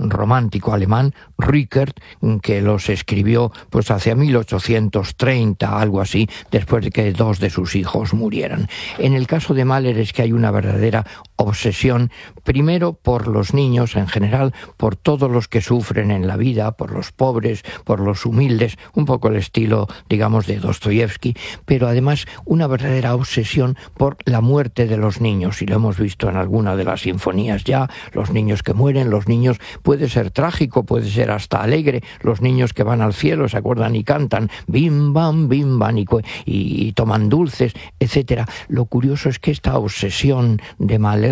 romántico alemán, Rückert, que los escribió pues hacia 1830, algo así, después de que dos de sus hijos murieran. En el caso de Mahler es que hay una verdadera obsesión, primero por los niños en general, por todos los que sufren en la vida, por los pobres, por los humildes, un poco el estilo, digamos, de Dostoyevsky, pero además una verdadera obsesión por la muerte de los niños, y lo hemos visto en alguna de las sinfonías ya, los niños que mueren, los niños, puede ser trágico, puede ser hasta alegre, los niños que van al cielo, se acuerdan y cantan bim bam y toman dulces, etcétera. Lo curioso es que esta obsesión de Mahler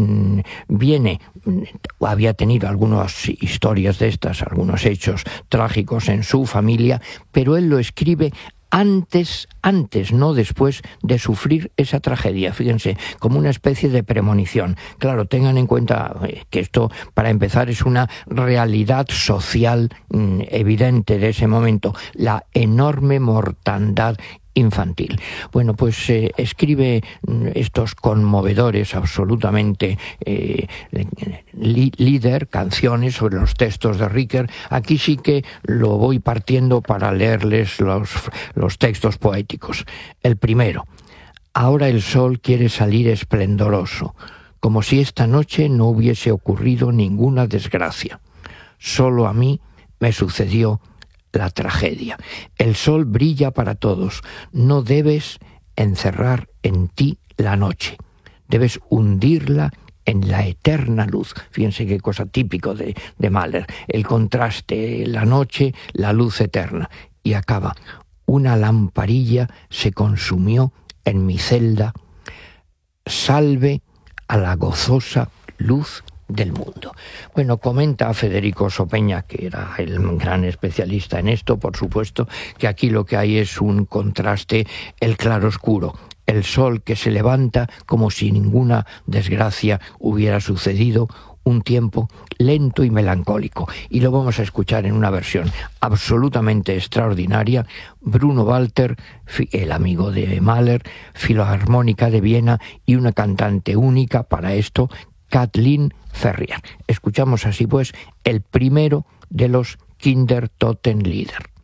había tenido algunas historias de estas, algunos hechos trágicos en su familia, pero él lo escribe antes, no después de sufrir esa tragedia, fíjense, como una especie de premonición. Claro, tengan en cuenta que esto, para empezar, es una realidad social evidente de ese momento, la enorme mortandad infantil. Bueno, pues escribe estos conmovedores, absolutamente líder, canciones sobre los textos de Richter. Aquí sí que lo voy partiendo para leerles los textos poéticos. El primero: ahora el sol quiere salir esplendoroso, como si esta noche no hubiese ocurrido ninguna desgracia. Solo a mí me sucedió la tragedia. El sol brilla para todos. No debes encerrar en ti la noche. Debes hundirla en la eterna luz. Fíjense qué cosa típico de Mahler. El contraste, la noche, la luz eterna. Y acaba: una lamparilla se consumió en mi celda. Salve a la gozosa luz del mundo. Bueno, comenta Federico Sopeña, que era el gran especialista en esto, por supuesto, que aquí lo que hay es un contraste, el claroscuro, el sol que se levanta como si ninguna desgracia hubiera sucedido, un tiempo lento y melancólico. Y lo vamos a escuchar en una versión absolutamente extraordinaria. Bruno Walter, el amigo de Mahler, Filarmónica de Viena, y una cantante única para esto, Kathleen Ferrier. Escuchamos así pues el primero de los Kindertotenlieder.